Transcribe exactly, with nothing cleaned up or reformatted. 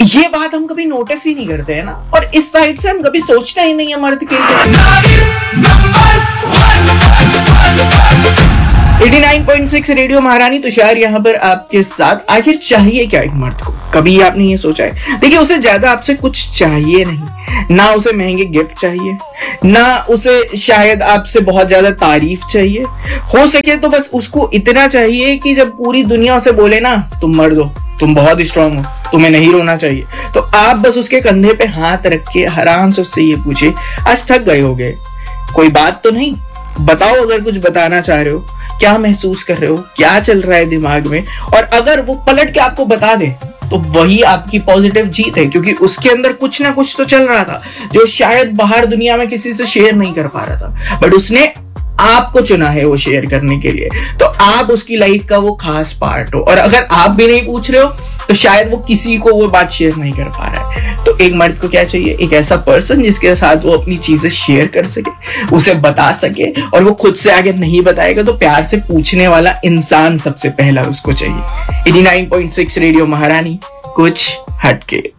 ये बात हम कभी नोटिस ही नहीं करते हैं ना, और इस साइड से हम कभी सोचते ही नहीं है मर्द के लिए। नवासी पॉइंट सिक्स रेडियो महारानी, तुषार यहाँ पर आपके साथ। आखिर चाहिए क्या एक मर्द को? कभी आपने ये सोचा है? देखिए, उसे ज्यादा आपसे कुछ चाहिए नहीं, ना उसे महंगे गिफ्ट चाहिए, ना उसे शायद आपसे बहुत ज्यादा तारीफ चाहिए। हो सके तो बस उसको इतना चाहिए कि जब पूरी दुनिया उसे बोले ना तुम मर्द हो, तुम बहुत स्ट्रांग हो, तुम्हें नहीं रोना चाहिए, तो आप बस उसके कंधे पे हाथ रख के आराम से उससे ये पूछे, आज थक गए होगे, कोई बात तो नहीं, बताओ अगर कुछ बताना चाह रहे हो, क्या महसूस कर रहे हो, क्या चल रहा है दिमाग में। और अगर वो पलट के आपको बता दे तो वही आपकी पॉजिटिव जीत है, क्योंकि उसके अंदर कुछ ना कुछ तो चल रहा था जो शायद बाहर दुनिया में किसी से शेयर नहीं कर पा रहा था, बट उसने आपको चुना है वो शेयर करने के लिए। तो आप उसकी लाइफ का वो खास पार्ट हो, और अगर आप भी नहीं पूछ रहे हो तो शायद वो किसी को वो बात शेयर नहीं कर पा रहा है। तो एक मर्द को क्या चाहिए? एक ऐसा पर्सन जिसके साथ वो अपनी चीजें शेयर कर सके, उसे बता सके, और वो खुद से आगे नहीं बताएगा तो प्यार से पूछने वाला इंसान सबसे पहला उसको चाहिए। नवासी पॉइंट सिक्स रेडियो महारानी, कुछ हटके।